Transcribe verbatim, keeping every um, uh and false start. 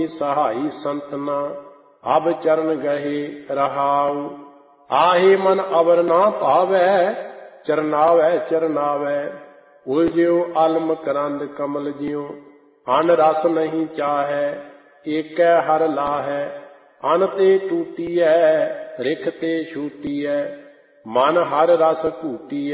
सहाई संतना अब चरण गहे रहाऊ। आहे मन अवर ना पावै चरनावै चरनावै। उलझियो आलम करंद कमल जियो अन रस नहीं चाहै। एकै हर लाहै अन ते टूटीऐ रिख ते छूटीऐ। मन हर रस घूटीऐ